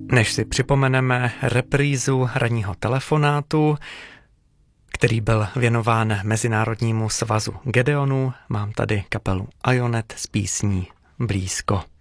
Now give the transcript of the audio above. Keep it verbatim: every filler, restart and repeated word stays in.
Než si připomeneme reprízu ranního telefonátu, který byl věnován Mezinárodnímu svazu Gedeonů, mám tady kapelu Ionet s písní Blízko.